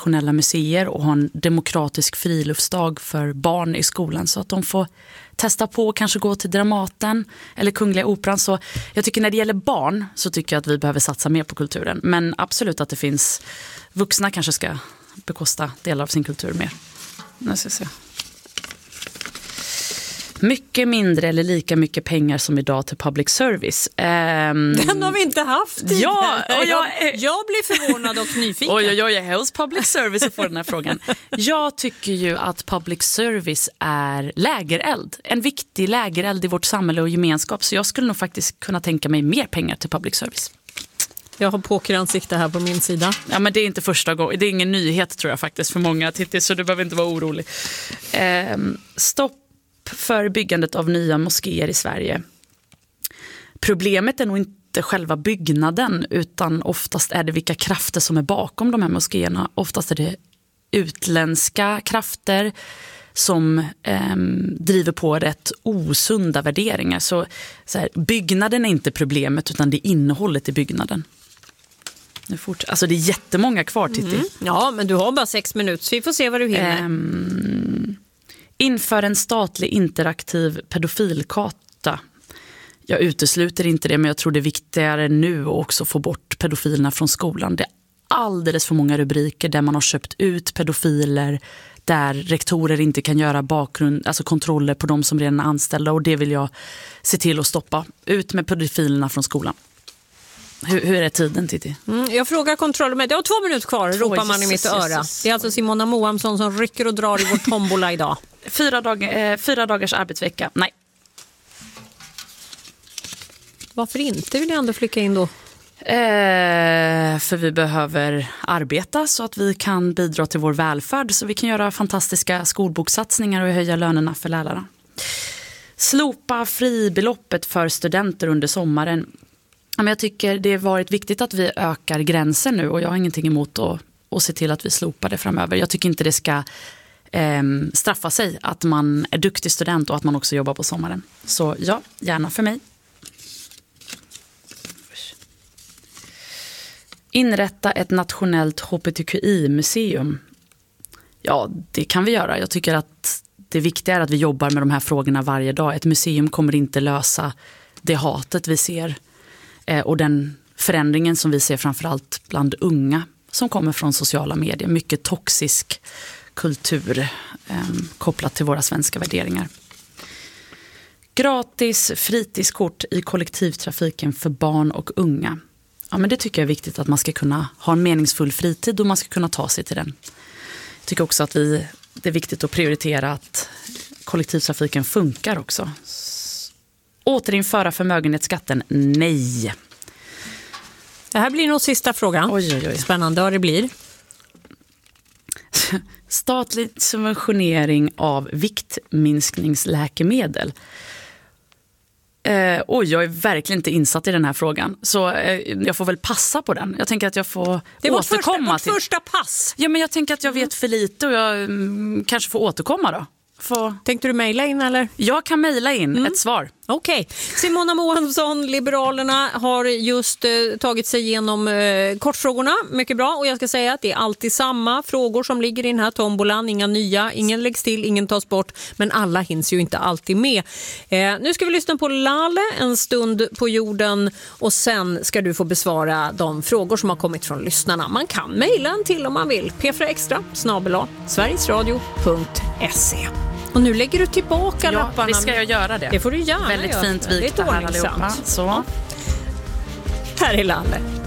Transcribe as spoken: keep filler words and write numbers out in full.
nationella museer och ha en demokratisk friluftsdag för barn i skolan så att de får testa på och kanske gå till Dramaten eller Kungliga Operan. Så jag tycker när det gäller barn så tycker jag att vi behöver satsa mer på kulturen. Men absolut att det finns vuxna kanske ska bekosta delar av sin kultur mer. Nu ska jag se. Mycket mindre eller lika mycket pengar som idag till public service. Um, Den har vi inte haft. Ja, och jag, jag, jag blir förvånad och nyfiken. Oj, oj, oj, jag är hos public service och får den här frågan. Jag tycker ju att public service är lägereld. En viktig lägereld i vårt samhälle och gemenskap. Så jag skulle nog faktiskt kunna tänka mig mer pengar till public service. Jag har pokeransikte här på min sida. Ja, men det är inte första gången. Det är ingen nyhet tror jag faktiskt för många. Titta, så du behöver inte vara orolig. Um, stopp för byggandet av nya moskéer i Sverige. Problemet är nog inte själva byggnaden utan oftast är det vilka krafter som är bakom de här moskéerna. Oftast är det utländska krafter som eh, driver på rätt osunda värderingar. Så, så här, byggnaden är inte problemet utan det är innehållet i byggnaden. Nu fort, alltså det är jättemånga kvar, Titti. Mm. Ja, men du har bara sex minuter så vi får se vad du hinner. Um, inför en statlig interaktiv pedofilkarta. Jag utesluter inte det, men jag tror det är viktigare nu att också få bort pedofilerna från skolan. Det är alldeles för många rubriker där man har köpt ut pedofiler, där rektorer inte kan göra bakgrund, alltså kontroller på de som redan är anställda, och det vill jag se till att stoppa. Ut med pedofilerna från skolan. Hur, hur är tiden, Titti? Mm, jag frågar kontrollen med. Det har två minuter kvar, två, ropar man i mitt öra. Jesus. Det är alltså Simona Moamsson som rycker och drar i vår tombola idag. Fyra, dag, eh, fyra dagars arbetsvecka. Nej. Varför inte, vill jag ändå flicka in då? Eh, för vi behöver arbeta så att vi kan bidra till vår välfärd. Så vi kan göra fantastiska skolbokssatsningar och höja lönerna för lärarna. Slopa fribeloppet för studenter under sommaren. Men jag tycker det har varit viktigt att vi ökar gränsen nu, och jag har ingenting emot att, att se till att vi slopar det framöver. Jag tycker inte det ska eh, straffa sig att man är duktig student och att man också jobbar på sommaren. Så ja, gärna för mig. Inrätta ett nationellt H B T Q I-museum. Ja, det kan vi göra. Jag tycker att det viktiga är att vi jobbar med de här frågorna varje dag. Ett museum kommer inte lösa det hatet vi ser och den förändringen som vi ser framförallt bland unga som kommer från sociala medier. Mycket toxisk kultur eh, kopplat till våra svenska värderingar. Gratis fritidskort i kollektivtrafiken för barn och unga. Ja, men det tycker jag är viktigt, att man ska kunna ha en meningsfull fritid och man ska kunna ta sig till den. Jag tycker också att vi, det är viktigt att prioritera att kollektivtrafiken funkar också. Återinföra förmögenhetsskatten? Nej. Det här blir nog sista frågan. Oj, oj, oj. Spännande vad det blir. Statlig subventionering av viktminskningsläkemedel. Eh, oj, jag är verkligen inte insatt i den här frågan. Så eh, jag får väl passa på den. Jag tänker att jag får det var återkomma första, till... första pass. Ja, men jag tänker att jag vet för lite och jag mm, kanske får återkomma då. Får... Tänkte du mejla in eller? Jag kan mejla in mm. ett svar. Okej. Okay. Simona Moamsson, Liberalerna, har just eh, tagit sig igenom eh, kortfrågorna. Mycket bra. Och jag ska säga att det är alltid samma frågor som ligger i den här tombolan. Inga nya, ingen läggs till, ingen tas bort. Men alla hinns ju inte alltid med. Eh, nu ska vi lyssna på Lalle, en stund på jorden. Och sen ska du få besvara de frågor som har kommit från lyssnarna. Man kan mejla en till om man vill. p fyra extra snabel-a sverigesradio punkt se. Och nu lägger du tillbaka ja, lapparna. Ja, ska jag göra det. Det får du gärna Väldigt göra. fint vikt det här allihopa. Så. Här är Lalle.